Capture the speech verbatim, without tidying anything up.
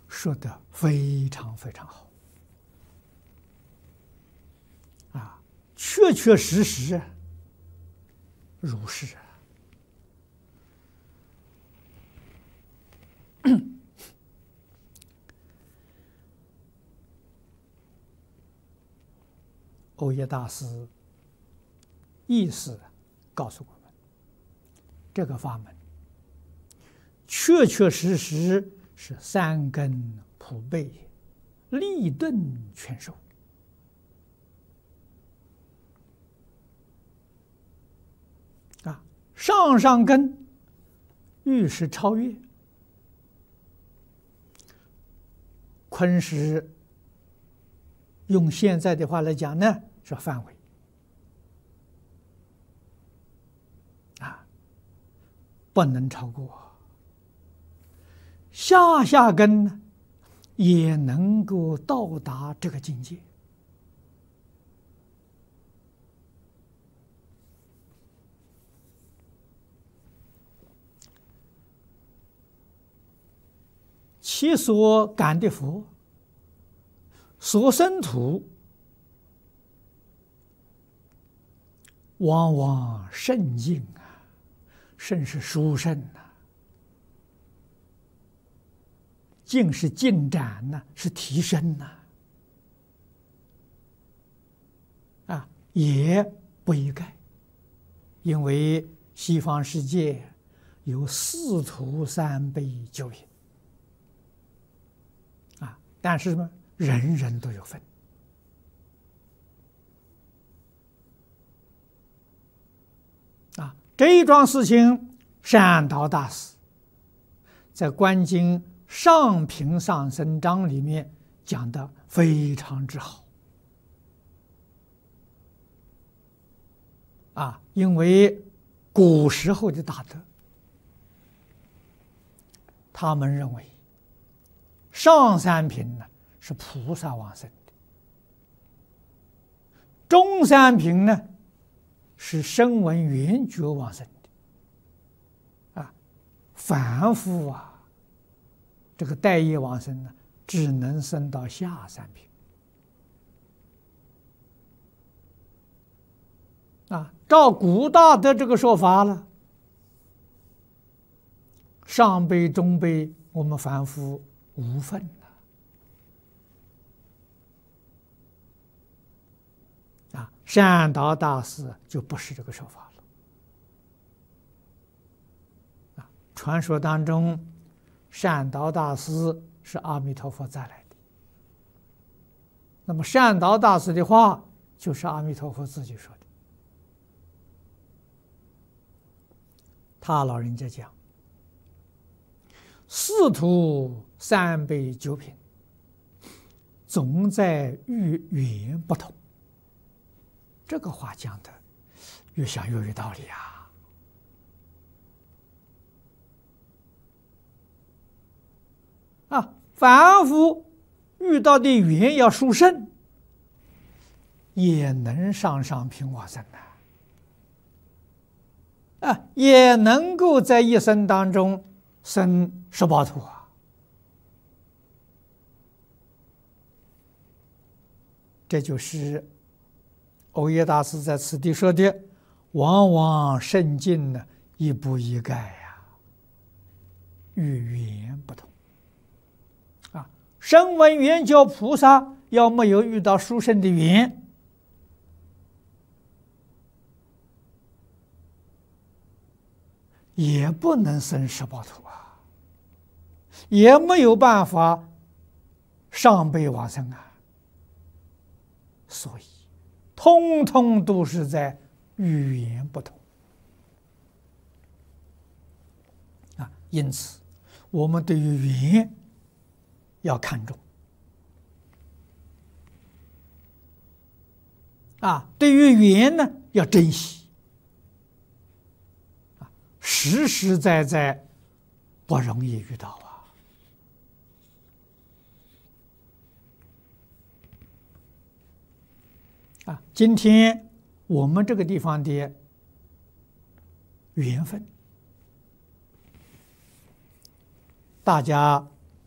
说得非常非常好啊，确确实实如是啊。欧耶大师意思告诉我们，这个法门确确实实是三根普被，立顿全收啊。上上根欲是超越，昆师用现在的话来讲呢，是范围啊，不能超过。下下根呢，也能够到达这个境界。其所感的佛，所生土，往往甚净啊，甚是殊胜啊。进是进展呢，是提升呐，啊，也不一概，因为西方世界有四土三辈九品，啊，但是呢，人人都有份，啊，这一桩事情，善导大师在观经上品上生章里面讲的非常之好啊，因为古时候的大德，他们认为上三品呢是菩萨往生的，中三品呢是声闻缘觉往生的，啊，凡夫啊。这个待业往生呢，只能升到下三品啊。照古大德这个说法了，上辈中辈我们凡夫无份了啊。善导大师就不是这个说法了啊。传说当中，善导大师是阿弥陀佛再来的，那么善导大师的话就是阿弥陀佛自己说的。他老人家讲，四土三辈九品，总在遇缘不同。这个话讲的越想越有道理啊。啊，凡夫遇到的缘要殊胜，也能上上品往生的，啊，也能够在一生当中生十八土啊。这就是欧耶大师在此地说的：“往往甚境呢，一不一概呀，与缘不同。”声闻缘觉菩萨要没有遇到殊胜的缘，也不能生十八土啊，也没有办法上辈往生啊。所以，通通都是在语言不同啊。因此，我们对于缘要看重啊，对于缘呢要珍惜啊，实实在在不容易遇到啊啊！今天我们这个地方的缘分，大家